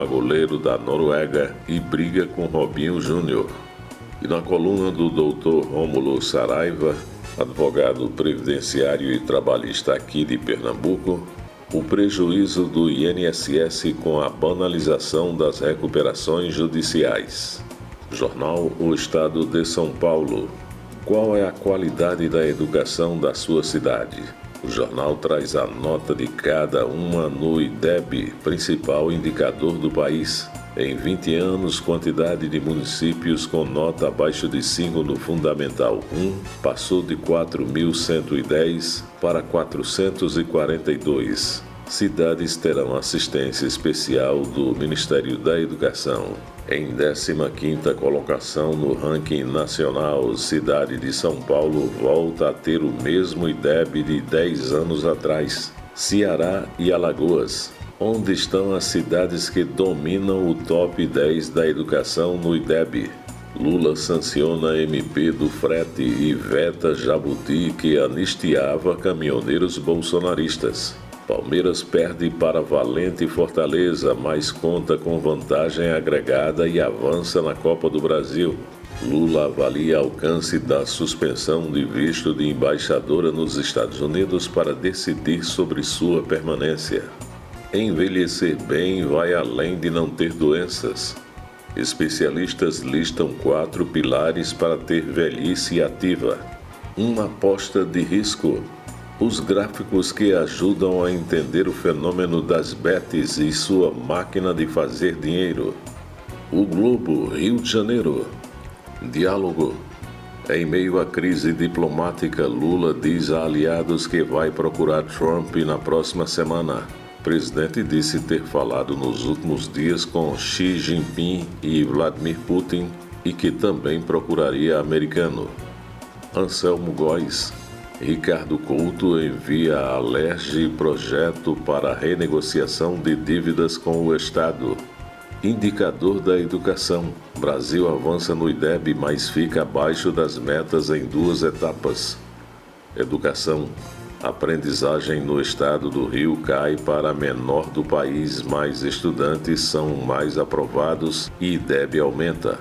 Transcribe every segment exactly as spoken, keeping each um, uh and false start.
goleiro da Noruega e briga com Robinho Júnior. E na coluna do doutor Rômulo Saraiva, advogado previdenciário e trabalhista aqui de Pernambuco, o prejuízo do I N S S com a banalização das recuperações judiciais. Jornal O Estado de São Paulo. Qual é a qualidade da educação da sua cidade? O jornal traz a nota de cada uma no I D E B, principal indicador do país. Em vinte anos, quantidade de municípios com nota abaixo de cinco no Fundamental um passou de quatro mil cento e dez para quatrocentos e quarenta e dois. Cidades terão assistência especial do Ministério da Educação. Em décima quinta colocação no ranking nacional, cidade de São Paulo volta a ter o mesmo I D E B de dez anos atrás. Ceará e Alagoas. Onde estão as cidades que dominam o top dez da educação no I D E B? Lula sanciona M P do frete e veta Jabuti que anistiava caminhoneiros bolsonaristas. Palmeiras perde para Valente Fortaleza, mas conta com vantagem agregada e avança na Copa do Brasil. Lula avalia alcance da suspensão de visto de embaixadora nos Estados Unidos para decidir sobre sua permanência. Envelhecer bem vai além de não ter doenças. Especialistas listam quatro pilares para ter velhice ativa. Uma aposta de risco. Os gráficos que ajudam a entender o fenômeno das bets e sua máquina de fazer dinheiro. O Globo, Rio de Janeiro. Diálogo. Em meio à crise diplomática, Lula diz a aliados que vai procurar Trump na próxima semana. O presidente disse ter falado nos últimos dias com Xi Jinping e Vladimir Putin e que também procuraria americano. Anselmo Góes. Ricardo Couto envia a Alerj projeto para renegociação de dívidas com o Estado. Indicador da educação. Brasil avança no I D E B, mas fica abaixo das metas em duas etapas. Educação. Aprendizagem no estado do Rio cai para a menor do país, mas estudantes são mais aprovados e I D E B aumenta.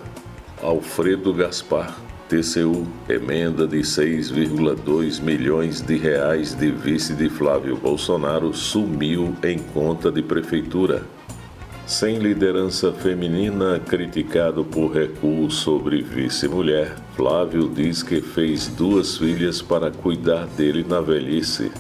Alfredo Gaspar. T C U, emenda de seis vírgula dois milhões de reais de vice de Flávio Bolsonaro sumiu em conta de prefeitura. Sem liderança feminina, criticado por recuo sobre vice-mulher, Flávio diz que fez duas filhas para cuidar dele na velhice.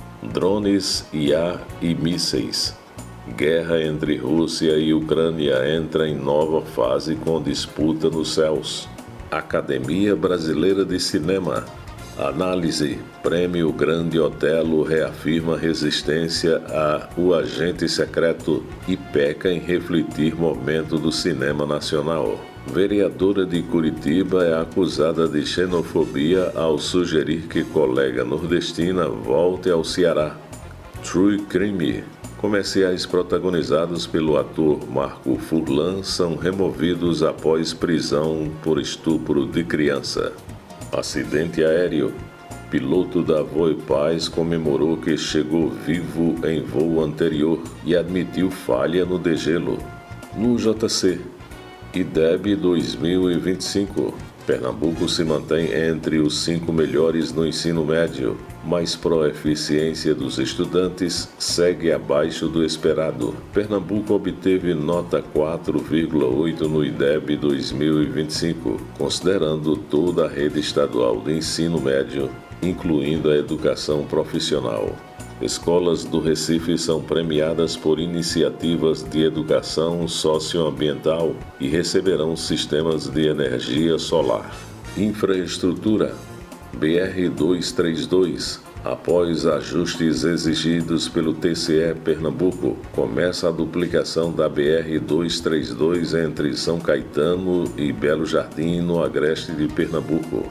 Drones, I A e mísseis. Guerra entre Rússia e Ucrânia entra em nova fase com disputa nos céus. Academia Brasileira de Cinema. Análise. Prêmio Grande Otelo reafirma resistência a O Agente Secreto e peca em refletir momento do cinema nacional. Vereadora de Curitiba é acusada de xenofobia ao sugerir que colega nordestina volte ao Ceará. True Crime. Comerciais protagonizados pelo ator Marco Furlan são removidos após prisão por estupro de criança. Acidente aéreo. Piloto da Voipaz comemorou que chegou vivo em voo anterior e admitiu falha no degelo. No J C. I D E B dois mil e vinte e cinco. Pernambuco se mantém entre os cinco melhores no ensino médio, mas proeficiência dos estudantes segue abaixo do esperado. Pernambuco obteve nota quatro vírgula oito no I D E B dois mil e vinte e cinco, considerando toda a rede estadual de ensino médio, incluindo a educação profissional. Escolas do Recife são premiadas por iniciativas de educação socioambiental e receberão sistemas de energia solar. Infraestrutura. B R duzentos e trinta e dois. Após ajustes exigidos pelo T C E Pernambuco, começa a duplicação da B R duzentos e trinta e dois entre São Caetano e Belo Jardim, no agreste de Pernambuco.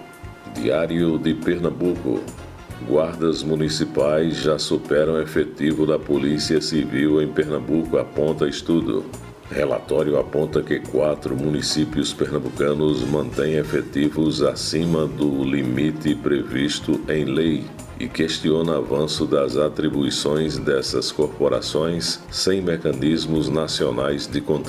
Diário de Pernambuco. Guardas municipais já superam o efetivo da Polícia Civil em Pernambuco, aponta estudo. Relatório aponta que quatro municípios pernambucanos mantêm efetivos acima do limite previsto em lei e questiona o avanço das atribuições dessas corporações sem mecanismos nacionais de controle.